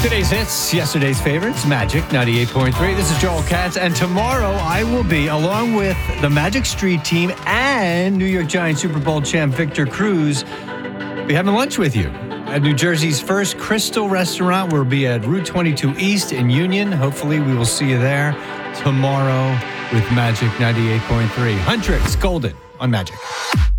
Today's hits, yesterday's favorites, Magic 98.3. This is Joel Katz, and tomorrow I will be, along with the Magic Street team and New York Giants Super Bowl champ Victor Cruz, be having lunch with you at New Jersey's first Crystal restaurant. We'll be at Route 22 East in Union. Hopefully we will see you there tomorrow with Magic 98.3. Huntrix Golden on Magic.